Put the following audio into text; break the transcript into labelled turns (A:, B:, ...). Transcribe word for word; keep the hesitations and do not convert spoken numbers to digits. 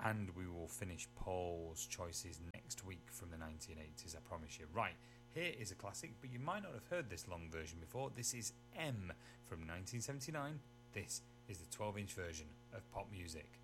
A: And we will finish Paul's choices next week from the nineteen eighties, I promise you. Right, here is a classic, but you might not have heard this long version before. This is M from nineteen seventy-nine. This is the twelve inch version of Pop Music.